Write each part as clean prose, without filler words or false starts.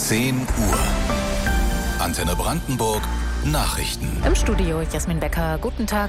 10 Uhr. Antenne Brandenburg Nachrichten. Im Studio Jasmin Becker. Guten Tag.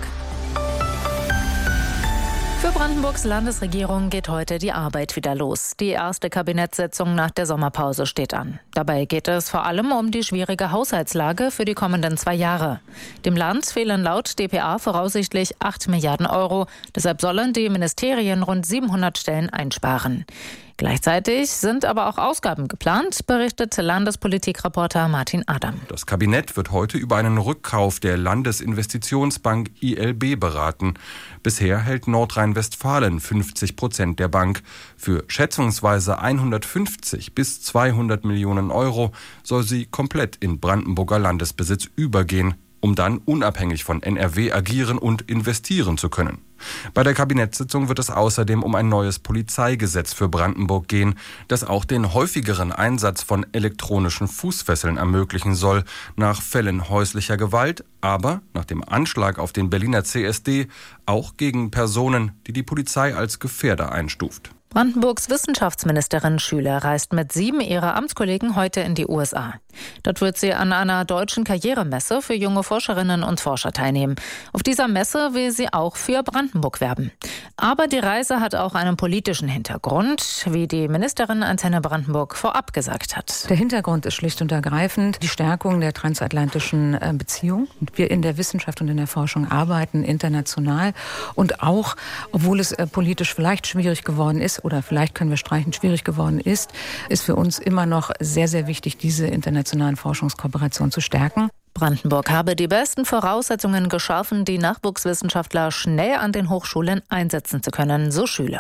Für Brandenburgs Landesregierung geht heute die Arbeit wieder los. Die erste Kabinettssitzung nach der Sommerpause steht an. Dabei geht es vor allem um die schwierige Haushaltslage für die kommenden 2 Jahre. Dem Land fehlen laut dpa voraussichtlich 8 Milliarden Euro. Deshalb sollen die Ministerien rund 700 Stellen einsparen. Gleichzeitig sind aber auch Ausgaben geplant, berichtet Landespolitikreporter Martin Adam. Das Kabinett wird heute über einen Rückkauf der Landesinvestitionsbank ILB beraten. Bisher hält Nordrhein-Westfalen 50% der Bank. Für schätzungsweise 150 bis 200 Millionen Euro soll sie komplett in Brandenburger Landesbesitz übergehen, um dann unabhängig von NRW agieren und investieren zu können. Bei der Kabinettssitzung wird es außerdem um ein neues Polizeigesetz für Brandenburg gehen, das auch den häufigeren Einsatz von elektronischen Fußfesseln ermöglichen soll, nach Fällen häuslicher Gewalt, aber nach dem Anschlag auf den Berliner CSD auch gegen Personen, die die Polizei als Gefährder einstuft. Brandenburgs Wissenschaftsministerin Schüler reist mit 7 ihrer Amtskollegen heute in die USA. Dort wird sie an einer deutschen Karrieremesse für junge Forscherinnen und Forscher teilnehmen. Auf dieser Messe will sie auch für Brandenburg werben. Aber die Reise hat auch einen politischen Hintergrund, wie die Ministerin Antenne Brandenburg vorab gesagt hat. Der Hintergrund ist schlicht und ergreifend die Stärkung der transatlantischen Beziehung. Wir in der Wissenschaft und in der Forschung arbeiten international und auch, obwohl es politisch vielleicht schwierig geworden ist, oder vielleicht können wir streichen, schwierig geworden ist für uns immer noch sehr, sehr wichtig, diese internationalen Forschungskooperationen zu stärken. Brandenburg habe die besten Voraussetzungen geschaffen, die Nachwuchswissenschaftler schnell an den Hochschulen einsetzen zu können, so Schüler.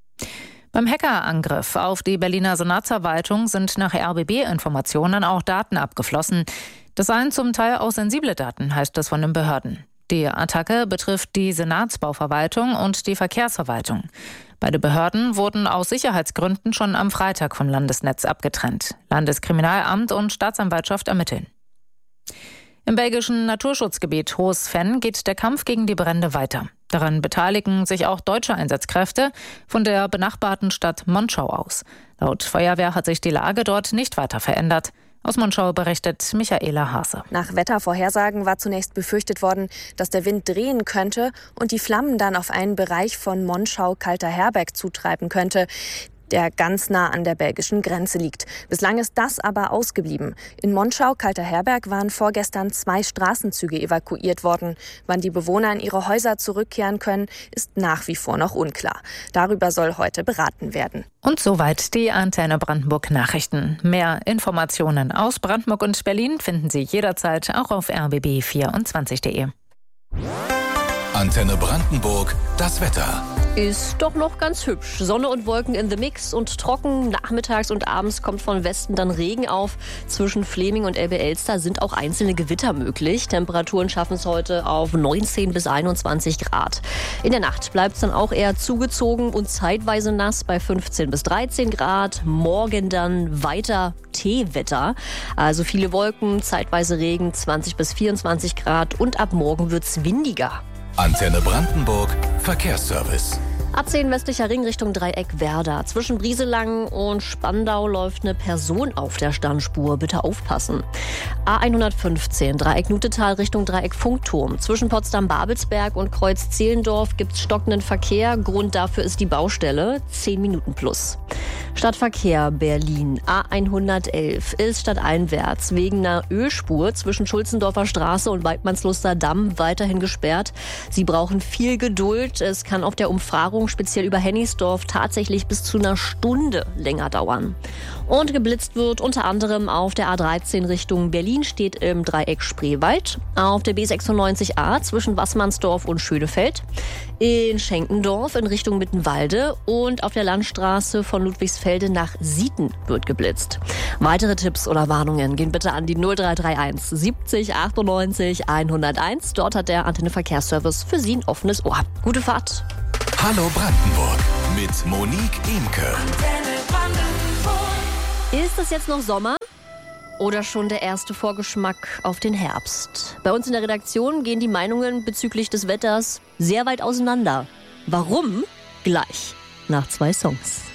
Beim Hackerangriff auf die Berliner Senatsverwaltung sind nach RBB-Informationen auch Daten abgeflossen. Das seien zum Teil auch sensible Daten, heißt es von den Behörden. Die Attacke betrifft die Senatsbauverwaltung und die Verkehrsverwaltung. Beide Behörden wurden aus Sicherheitsgründen schon am Freitag vom Landesnetz abgetrennt. Landeskriminalamt und Staatsanwaltschaft ermitteln. Im belgischen Naturschutzgebiet Hohes Venn geht der Kampf gegen die Brände weiter. Daran beteiligen sich auch deutsche Einsatzkräfte von der benachbarten Stadt Monschau aus. Laut Feuerwehr hat sich die Lage dort nicht weiter verändert. Aus Monschau berichtet Michaela Hase. Nach Wettervorhersagen war zunächst befürchtet worden, dass der Wind drehen könnte und die Flammen dann auf einen Bereich von Monschau-Kalter-Herberg zutreiben könnte, der ganz nah an der belgischen Grenze liegt. Bislang ist das aber ausgeblieben. In Monschau-Kalter-Herberg waren vorgestern 2 Straßenzüge evakuiert worden. Wann die Bewohner in ihre Häuser zurückkehren können, ist nach wie vor noch unklar. Darüber soll heute beraten werden. Und soweit die Antenne Brandenburg Nachrichten. Mehr Informationen aus Brandenburg und Berlin finden Sie jederzeit auch auf rbb24.de. Antenne Brandenburg, das Wetter. Ist doch noch ganz hübsch. Sonne und Wolken in the Mix und trocken. Nachmittags und abends kommt von Westen dann Regen auf. Zwischen Fleming und Elbe-Elster sind auch einzelne Gewitter möglich. Temperaturen schaffen es heute auf 19 bis 21 Grad. In der Nacht bleibt es dann auch eher zugezogen und zeitweise nass bei 15 bis 13 Grad. Morgen dann weiter Teewetter. Also viele Wolken, zeitweise Regen, 20 bis 24 Grad. Und ab morgen wird es windiger. Antenne Brandenburg Verkehrsservice. A10 westlicher Ring Richtung Dreieck Werder. Zwischen Brieselang und Spandau läuft eine Person auf der Standspur. Bitte aufpassen. A115 Dreieck Nutetal Richtung Dreieck Funkturm. Zwischen Potsdam-Babelsberg und Kreuz Zehlendorf gibt es stockenden Verkehr. Grund dafür ist die Baustelle. 10 Minuten plus. Stadtverkehr Berlin. A111 ist stadteinwärts wegen einer Ölspur zwischen Schulzendorfer Straße und Weidmannsluster Damm weiterhin gesperrt. Sie brauchen viel Geduld. Es kann auf der Umfahrung speziell über Hennigsdorf tatsächlich bis zu einer Stunde länger dauern. Und geblitzt wird unter anderem auf der A13 Richtung Berlin, steht im Dreieck Spreewald, auf der B96a zwischen Wassmannsdorf und Schönefeld, in Schenkendorf in Richtung Mittenwalde und auf der Landstraße von Ludwigsfelde nach Sieten wird geblitzt. Weitere Tipps oder Warnungen gehen bitte an die 0331 70 98 101. Dort hat der Antenne Verkehrsservice für Sie ein offenes Ohr. Gute Fahrt. Hallo Brandenburg mit Monique Imke. Ist es jetzt noch Sommer? Oder schon der erste Vorgeschmack auf den Herbst? Bei uns in der Redaktion gehen die Meinungen bezüglich des Wetters sehr weit auseinander. Warum? Gleich nach 2 Songs.